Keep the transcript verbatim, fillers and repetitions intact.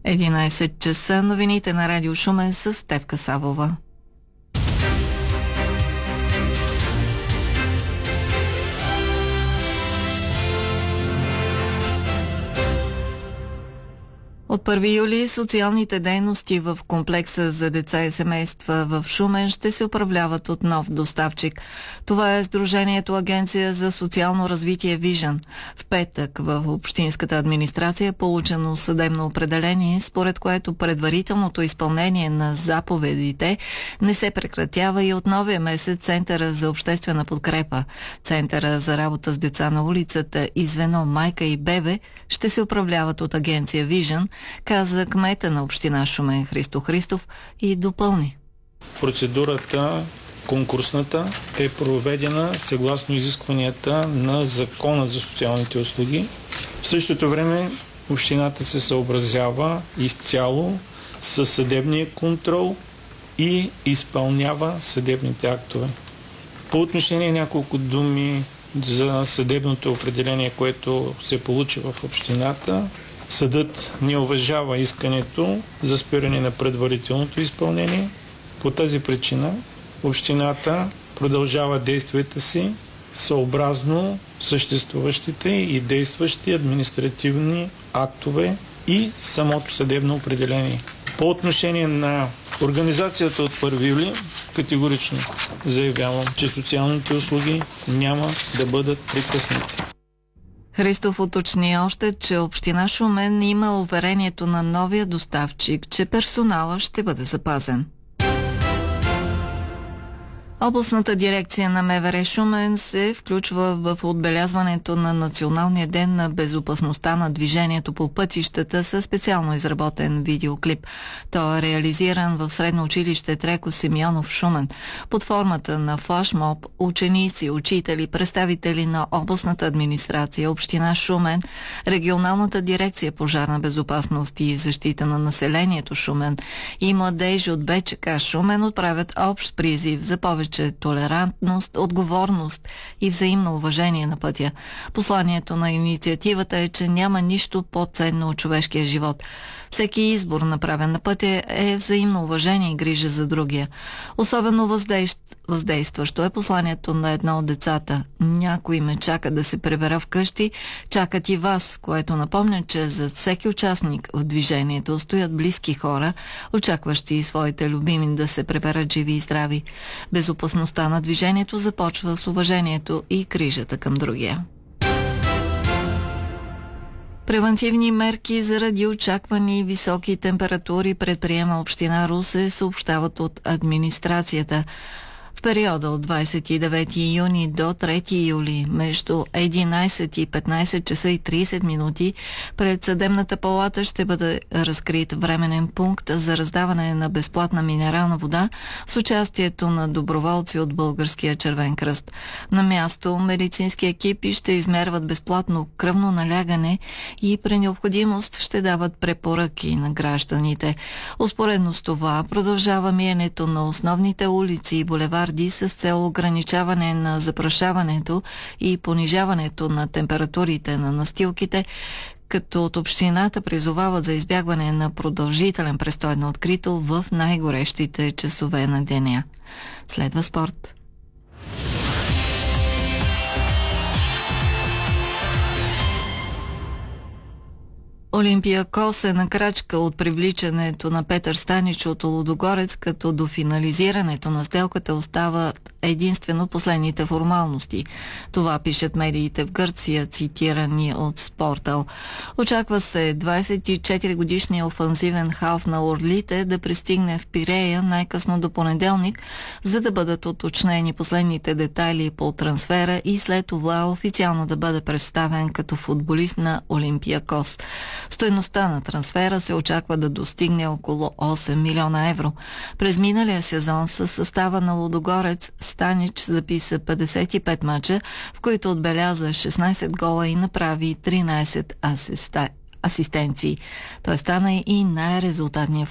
единайсет часа, новините на Радио Шумен с Стефка Савова. От първи юли социалните дейности в комплекса за деца и семейства в Шумен ще се управляват от нов доставчик. Това е Сдружението Агенция за социално развитие Vision. В петък в общинската администрация е получено съдебно определение, според което предварителното изпълнение на заповедите не се прекратява и от новия месец Центъра за обществена подкрепа, Центъра за работа с деца на улицата и звено Майка и бебе ще се управляват от Агенция Vision, каза кмета на община Шумен Христо Христов и допълни. Процедурата, конкурсната, е проведена съгласно изискванията на Закона за социалните услуги. В същото време общината се съобразява изцяло със съдебния контрол и изпълнява съдебните актове. По отношение няколко думи за съдебното определение, което се получи в общината. Съдът не уважава искането за спиране на предварителното изпълнение. По тази причина общината продължава действията си съобразно съществуващите и действащи административни актове и самото съдебно определение. По отношение на организацията от първи юли, категорично заявявам, че социалните услуги няма да бъдат прекъснати. Христов уточни още, че община Шумен има уверението на новия доставчик, че персонала ще бъде запазен. Областната дирекция на МВР Шумен се включва в отбелязването на Националния ден на безопасността на движението по пътищата със специално изработен видеоклип. Той е реализиран в средно училище Треко Симеонов Шумен. Под формата на флашмоб ученици, учители, представители на областната администрация, община Шумен, регионалната дирекция пожарна безопасност и защита на населението Шумен и младежи от БЧК Шумен отправят общ призив за повече толерантност, отговорност и взаимно уважение на пътя. Посланието на инициативата е, че няма нищо по-ценно от човешкия живот. Всеки избор, направен на пътя, е взаимно уважение и грижа за другия. Особено въздейств... въздействащо е посланието на едно от децата. Някой ме чака да се прибера вкъщи, чакат и вас, което напомня, че за всеки участник в движението стоят близки хора, очакващи своите любими да се приберат живи и здрави. Безопасността на движението започва с уважението и грижата към другия. Превентивни мерки заради очаквани високи температури предприема община Русе, съобщават от администрацията. В периода от двадесет и девети юни до трети юли между единайсет и петнайсет часа и трийсет минути пред съдебната палата ще бъде разкрит временен пункт за раздаване на безплатна минерална вода с участието на доброволци от Българския червен кръст. На място медицински екипи ще измерват безплатно кръвно налягане и при необходимост ще дават препоръки на гражданите. Успоредно с това продължава миенето на основните улици и булеварди с цел ограничаване на запрашаването и понижаването на температурите на настилките, като от общината призовават за избягване на продължителен престой на открито в най-горещите часове на деня. Следва спорт. Олимпиакос е на крачка от привличането на Петър Станич от Лудогорец, като до финализирането на сделката остава единствено последните формалности. Това пишат медиите в Гърция, цитирани от Спортал. Очаква се двадесет и четири годишния офанзивен халф на Орлите да пристигне в Пирея най-късно до понеделник, за да бъдат уточнени последните детайли по трансфера и след това официално да бъде представен като футболист на Олимпиакос. Стойността на трансфера се очаква да достигне около осем милиона евро. През миналия сезон със състава на Лудогорец Станич записа петдесет и пет мача, в които отбеляза шестнайсет гола и направи тринайсет асиста... асистенции. Той стана и най-резултатният